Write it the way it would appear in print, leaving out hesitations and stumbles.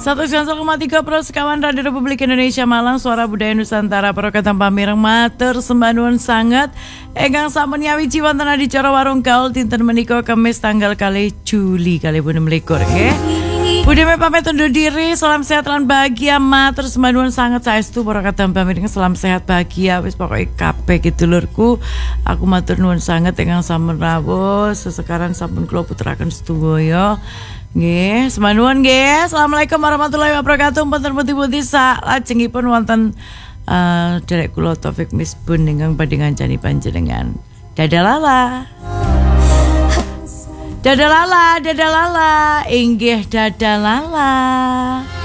101,3 Pro sekawan Radio Republik Indonesia Malang, suara budaya Nusantara Perokatan Pamireng matur sembah nuwun sanget ingkang sampun nyawiji wonten adicara warung gaul dinten menika Kamis tanggal kali Juli 2021 nggih. Budhe pamit undur diri, salam sehat lan bahagia, matur sembah nuwun sanget saestu Perokatan Pamireng, salam sehat bahagia wis pokoke kabeh dulurku. Aku matur nuwun sanget ingkang sampun rawuh sesekaran sampun kula puteraken sedaya. Nggih, sembah nuwun nggih. Assalamualaikum warahmatullahi wabarakatuh. Punten pundi-pundi salajengipun wonten derek kula Taufik Misbun ingkang badhe ngancani panjenengan. Dadalala. Dadalala, dadalala, inggih dadalala.